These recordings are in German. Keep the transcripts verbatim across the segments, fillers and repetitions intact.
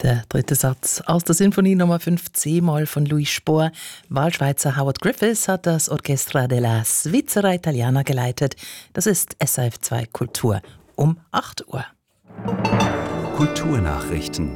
Der dritte Satz aus der Sinfonie Nummer fünf C-Moll von Louis Spohr. Wahlschweizer Howard Griffiths hat das Orchestra della Svizzera Italiana geleitet. Das ist S R F zwei Kultur um acht Uhr. Kulturnachrichten.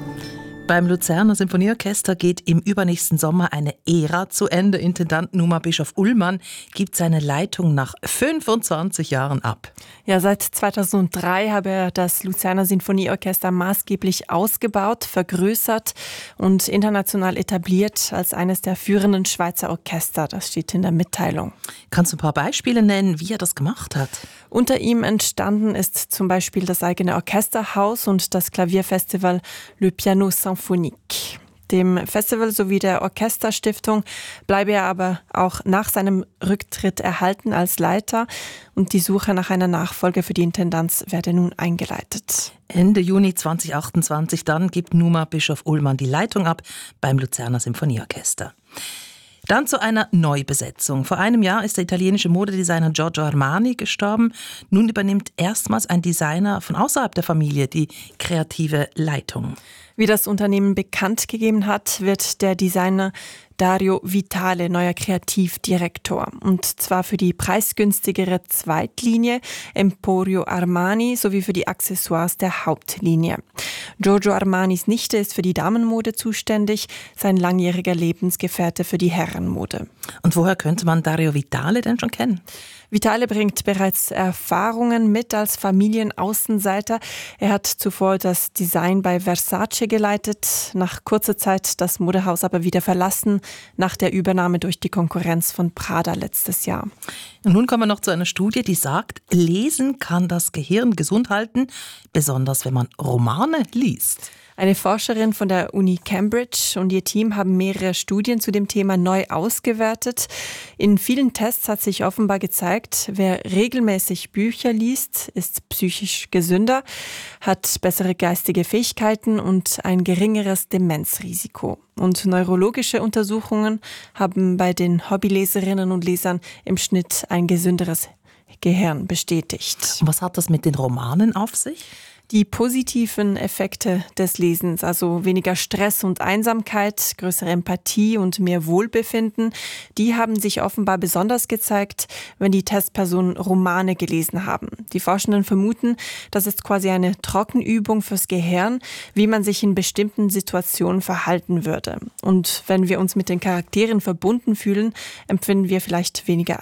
Beim Luzerner Sinfonieorchester geht im übernächsten Sommer eine Ära zu Ende. Intendant Numa Bischof Ullmann gibt seine Leitung nach fünfundzwanzig Jahren ab. Ja, seit zweitausenddrei habe er das Luzerner Sinfonieorchester maßgeblich ausgebaut, vergrößert und international etabliert als eines der führenden Schweizer Orchester. Das steht in der Mitteilung. Kannst du ein paar Beispiele nennen, wie er das gemacht hat? Unter ihm entstanden ist zum Beispiel das eigene Orchesterhaus und das Klavierfestival Le Piano Symphonique. Dem Festival sowie der Orchesterstiftung bleibe er aber auch nach seinem Rücktritt erhalten als Leiter und die Suche nach einer Nachfolge für die Intendanz werde nun eingeleitet. Ende Juni zweitausendachtundzwanzig dann gibt Numa Bischof Ullmann die Leitung ab beim Luzerner Sinfonieorchester. Dann zu einer Neubesetzung. Vor einem Jahr ist der italienische Modedesigner Giorgio Armani gestorben. Nun übernimmt erstmals ein Designer von außerhalb der Familie die kreative Leitung. Wie das Unternehmen bekannt gegeben hat, wird der Designer Dario Vitale neuer Kreativdirektor. Und zwar für die preisgünstigere Zweitlinie Emporio Armani sowie für die Accessoires der Hauptlinie. Giorgio Armanis Nichte ist für die Damenmode zuständig, sein langjähriger Lebensgefährte für die Herrenmode. Und woher könnte man Dario Vitale denn schon kennen? Vitale bringt bereits Erfahrungen mit als Familienaußenseiter. Er hat zuvor das Design bei Versace geleitet, nach kurzer Zeit das Modehaus aber wieder verlassen, nach der Übernahme durch die Konkurrenz von Prada letztes Jahr. Und nun kommen wir noch zu einer Studie, die sagt, Lesen kann das Gehirn gesund halten, besonders wenn man Romane liest. Eine Forscherin von der Uni Cambridge und ihr Team haben mehrere Studien zu dem Thema neu ausgewertet. In vielen Tests hat sich offenbar gezeigt, wer regelmäßig Bücher liest, ist psychisch gesünder, hat bessere geistige Fähigkeiten und ein geringeres Demenzrisiko. Und neurologische Untersuchungen haben bei den Hobbyleserinnen und Lesern im Schnitt ein gesünderes Gehirn bestätigt. Und was hat das mit den Romanen auf sich? Die positiven Effekte des Lesens, also weniger Stress und Einsamkeit, größere Empathie und mehr Wohlbefinden, die haben sich offenbar besonders gezeigt, wenn die Testpersonen Romane gelesen haben. Die Forschenden vermuten, das ist quasi eine Trockenübung fürs Gehirn, wie man sich in bestimmten Situationen verhalten würde. Und wenn wir uns mit den Charakteren verbunden fühlen, empfinden wir vielleicht weniger